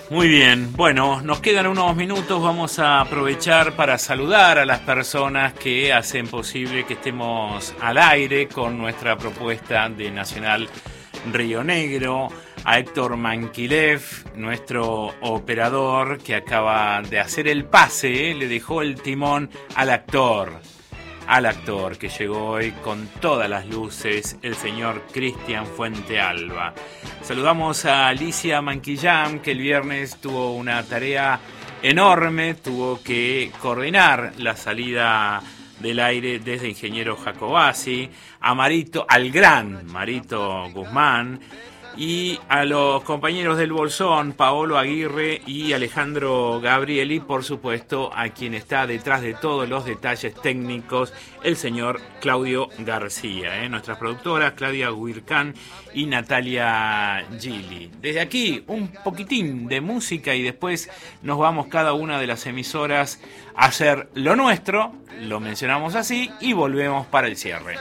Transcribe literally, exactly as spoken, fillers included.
Muy bien, bueno, nos quedan unos minutos, vamos a aprovechar para saludar a las personas que hacen posible que estemos al aire con nuestra propuesta de Nacional Río Negro, a Héctor Manquilev, nuestro operador que acaba de hacer el pase, ¿eh? Le dejó el timón al actor, al actor que llegó hoy con todas las luces, el señor Cristian Fuentealba. Saludamos a Alicia Manquillán, que el viernes tuvo una tarea enorme, tuvo que coordinar la salida del aire desde Ingeniero Jacobasi, a Marito, al gran Marito Guzmán, y a los compañeros del Bolsón, Paolo Aguirre y Alejandro Gabrieli, por supuesto, a quien está detrás de todos los detalles técnicos, el señor Claudio García, ¿eh? Nuestras productoras, Claudia Huircán y Natalia Gili. Desde aquí, un poquitín de música y después nos vamos cada una de las emisoras a hacer lo nuestro, lo mencionamos así, y volvemos para el cierre.